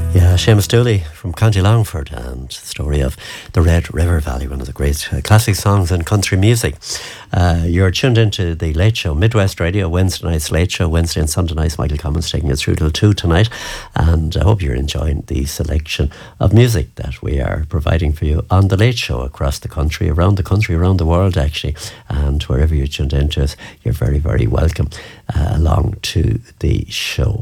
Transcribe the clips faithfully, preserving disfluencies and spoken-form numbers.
Yeah, Seamus Dooley from County Longford, and the story of the Red River Valley, one of the great uh, classic songs in country music. Uh, you're tuned into the Late Show, Midwest Radio, Wednesday night's Late Show, Wednesday and Sunday nights. Michael Cummins taking you through till two tonight, and I hope you're enjoying the selection of music that we are providing for you on the Late Show across the country, around the country, around the world actually, and wherever you're tuned into us, you're very, very welcome uh, along to the show.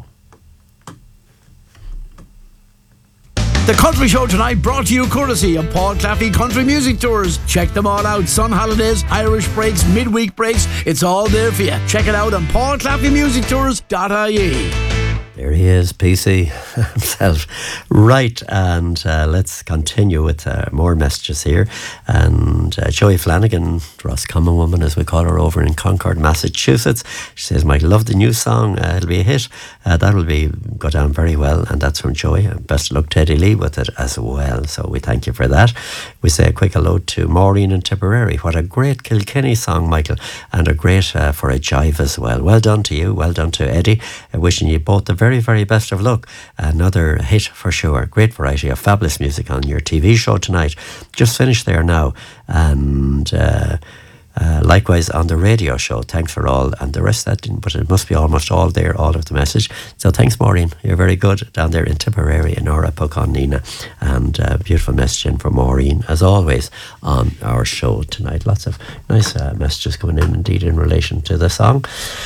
The Country Show tonight brought to you courtesy of Paul Claffey Country Music Tours. Check them all out. Sun holidays, Irish breaks, midweek breaks. It's all there for you. Check it out on paul claffey music tours dot I E. There he is, P C himself. Right, and uh, let's continue with uh, more messages here. And uh, Joey Flanagan, Roscommon woman as we call her, over in Concord, Massachusetts. She says, Mike, love the new song. Uh, it'll be a hit. Uh, that'll be go down very well. And that's from Joey. Best of luck, Teddy Lee, with it as well. So we thank you for that. We say a quick hello to Maureen in Tipperary. What a great Kilkenny song, Michael. And a great uh, for a jive as well. Well done to you. Well done to Eddie. Uh, wishing you both the very Very, very best of luck. Another hit for sure. Great variety of fabulous music on your T V show tonight. Just finished there now. And uh, uh, likewise on the radio show. Thanks for all. And the rest of that didn't, but it must be almost all there, all of the message. So thanks, Maureen. You're very good down there in Tipperary in Ora Nina. And uh, beautiful message in for Maureen, as always, on our show tonight. Lots of nice uh, messages coming in indeed in relation to the song.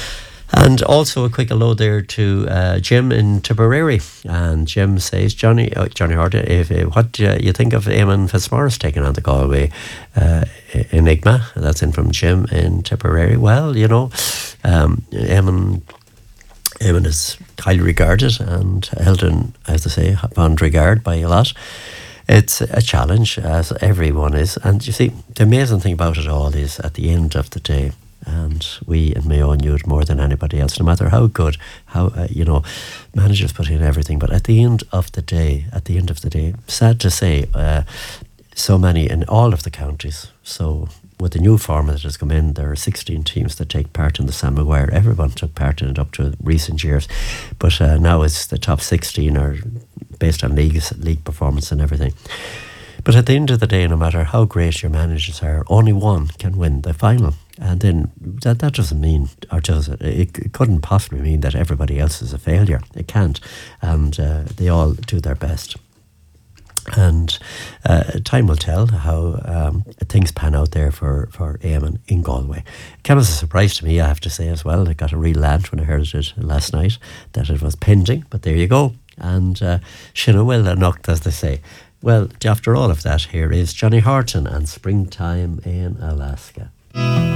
And also a quick hello there to uh, Jim in Tipperary. And Jim says, Johnny uh, Johnny Hart, if, uh, what do you think of Eamon Fitzmaurice taking on the Galway uh, Enigma? That's in from Jim in Tipperary. Well, you know, um, Eamon, Eamon is highly regarded and held in, as I say, bond regard by a lot. It's a challenge, as everyone is. And you see, the amazing thing about it all is at the end of the day, and we in Mayo knew it more than anybody else, no matter how good, how, uh, you know, managers put in everything. But at the end of the day, at the end of the day, sad to say, uh, so many in all of the counties. So with the new format that has come in, there are sixteen teams that take part in the Sam Maguire. Everyone took part in it up to recent years. But uh, now it's the top sixteen are based on leagues, league performance and everything. But at the end of the day, no matter how great your managers are, only one can win the final. And then that, that doesn't mean, or does it? It couldn't possibly mean that everybody else is a failure. It can't. And uh, they all do their best. And uh, time will tell how um, things pan out there for, for Eamon in Galway. It came as a surprise to me, I have to say as well. I got a real laugh when I heard it last night, that it was pending. But there you go. And uh, Shinna will enough, as they say. Well, after all of that, here is Johnny Horton and Springtime in Alaska.